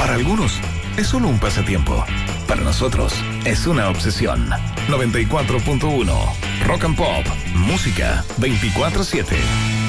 Para algunos, es solo un pasatiempo. Para nosotros, es una obsesión. 94.1 Rock and Pop. Música 24/7.